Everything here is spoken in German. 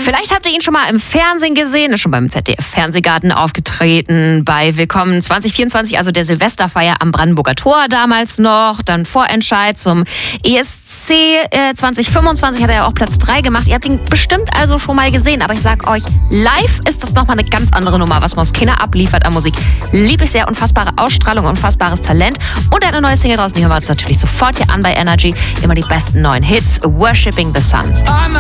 Vielleicht habt ihr ihn schon mal im Fernsehen gesehen, ist schon beim ZDF-Fernsehgarten aufgetreten, bei Willkommen 2024, also der Silvesterfeier am Brandenburger Tor damals noch, dann Vorentscheid zum ESC 2025 hat er ja auch Platz 3 gemacht. Ihr habt ihn bestimmt also schon mal gesehen, aber ich sag euch, live ist das nochmal eine ganz andere Nummer, was Moskina abliefert an Musik. Liebe ich sehr, unfassbare Ausstrahlung, unfassbares Talent und eine neue Single draußen, die hören wir uns natürlich sofort hier an bei Energy. Immer die besten neuen Hits, Worshipping the Sun.